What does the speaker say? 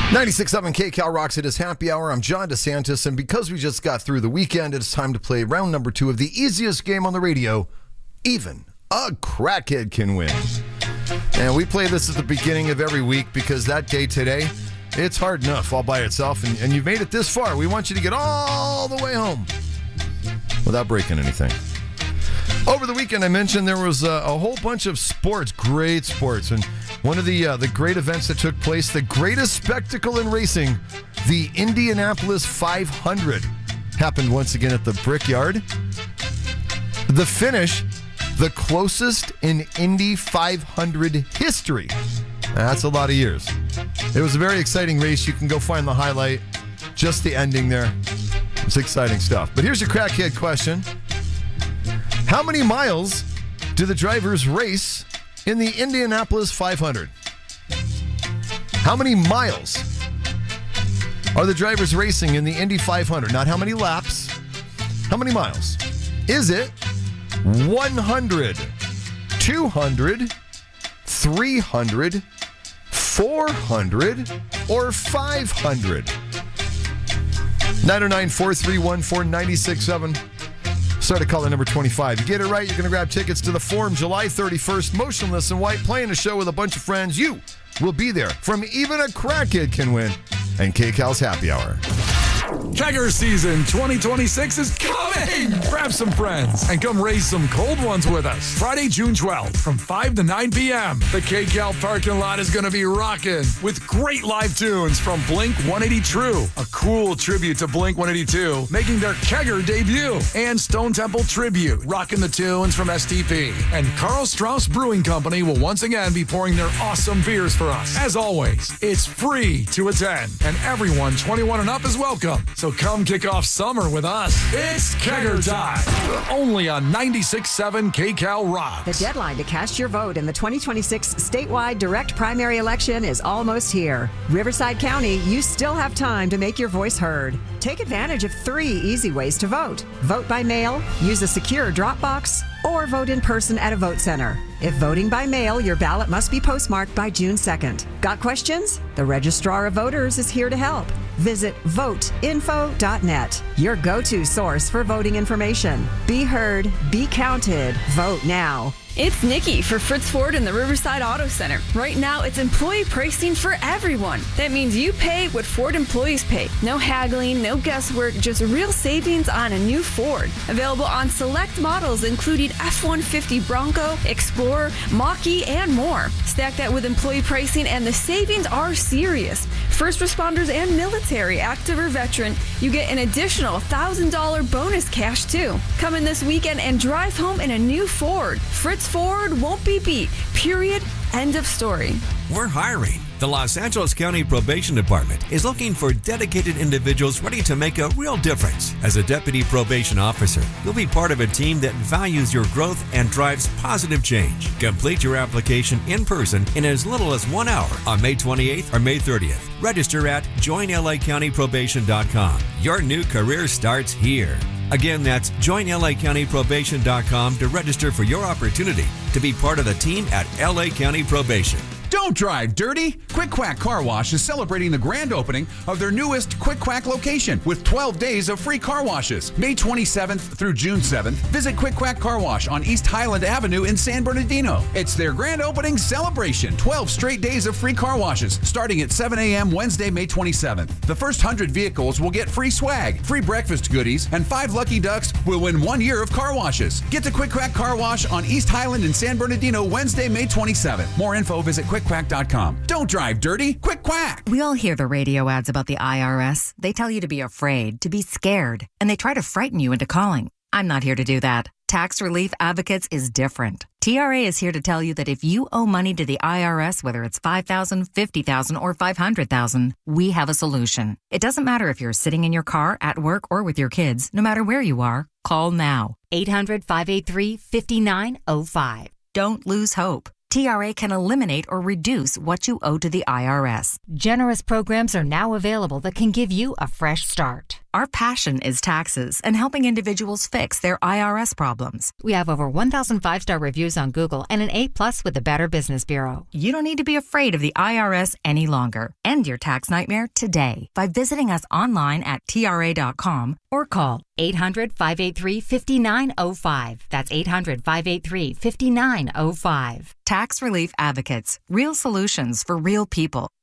96.7 KCal rocks. It is happy hour. I'm John DeSantis, and because we just got through the weekend, it's time to play round number 2 of the easiest game on the radio. Even a crackhead can win. And we play this at the beginning of every week because that day today, it's hard enough all by itself, and you've made it this far. We want you to get all the way home without breaking anything. Over the weekend, I mentioned there was a whole bunch of sports, great sports, and one of the great events that took place, the greatest spectacle in racing, the Indianapolis 500, happened once again at the Brickyard. The finish, the closest in Indy 500 history. That's a lot of years. It was a very exciting race. You can go find the highlight, just the ending there. It's exciting stuff. But here's your crackhead question. How many miles do the drivers race in the Indianapolis 500? How many miles are the drivers racing in the Indy 500? Not how many laps. How many miles? Is it 100, 200, 300, 400, or 500? 909-431-4967. Start at caller number 25. You get it right, you're going to grab tickets to the Forum July 31st, Motionless in White, playing a show with a bunch of friends. You will be there from Even a Crackhead Can Win and KCal's Happy Hour. Kegger season 2026 is coming! Grab some friends and come raise some cold ones with us. Friday, June 12th from 5 to 9 p.m. The KCal parking lot is going to be rocking with great live tunes from Blink 182 True, a cool tribute to Blink 182, making their Kegger debut, and Stone Temple Tribute, rocking the tunes from STP. And Karl Strauss Brewing Company will once again be pouring their awesome beers for us. As always, it's free to attend, and everyone 21 and up is welcome. So come kick off summer with us. It's Kegger time. Only on 96.7 KCal Rocks. The deadline to cast your vote in the 2026 statewide direct primary election is almost here. Riverside County, you still have time to make your voice heard. Take advantage of 3 easy ways to vote. Vote by mail, use a secure drop box, or vote in person at a vote center. If voting by mail, your ballot must be postmarked by June 2nd. Got questions? The Registrar of Voters is here to help. Visit voteinfo.net, your go-to source for voting information. Be heard, be counted, vote now. It's Nikki for Fritz Ford in the Riverside Auto Center. Right now, it's employee pricing for everyone. That means you pay what Ford employees pay. No haggling, no guesswork, just real savings on a new Ford. Available on select models including F-150 Bronco, Explorer, Mach-E, and more. Stack that with employee pricing and the savings are serious. First responders and military, active or veteran, you get an additional $1,000 bonus cash too. Come in this weekend and drive home in a new Ford. Fritz Ford won't be beat. Period. End of story. We're hiring. The Los Angeles County Probation Department is looking for dedicated individuals ready to make a real difference. As a deputy probation officer, you'll be part of a team that values your growth and drives positive change. Complete your application in person in as little as 1 hour on May 28th or May 30th. Register at joinlacountyprobation.com. Your new career starts here. Again, that's joinlacountyprobation.com to register for your opportunity to be part of the team at LA County Probation. Don't drive dirty. Quick Quack Car Wash is celebrating the grand opening of their newest Quick Quack location with 12 days of free car washes. May 27th through June 7th, visit Quick Quack Car Wash on East Highland Avenue in San Bernardino. It's their grand opening celebration. 12 straight days of free car washes starting at 7 a.m. Wednesday, May 27th. The first 100 vehicles will get free swag, free breakfast goodies, and 5 lucky ducks will win 1 year of car washes. Get to Quick Quack Car Wash on East Highland in San Bernardino Wednesday, May 27th. More info, visit quickquack.com. Don't drive dirty. Quick Quack. We all hear the radio ads about the IRS. They tell you to be afraid, to be scared, and they try to frighten you into calling. I'm not here to do that. Tax Relief Advocates is different. TRA is here to tell you that if you owe money to the IRS, whether it's $5,000, $50,000, or $500,000, we have a solution. It doesn't matter if you're sitting in your car, at work, or with your kids. No matter where you are, call now. 800-583-5905. Don't lose hope. TRA can eliminate or reduce what you owe to the IRS. Generous programs are now available that can give you a fresh start. Our passion is taxes and helping individuals fix their IRS problems. We have over 1,000 5-star reviews on Google and an A+ with the Better Business Bureau. You don't need to be afraid of the IRS any longer. End your tax nightmare today by visiting us online at TRA.com or call 800-583-5905. That's 800-583-5905. Tax Relief Advocates. Real solutions for real people.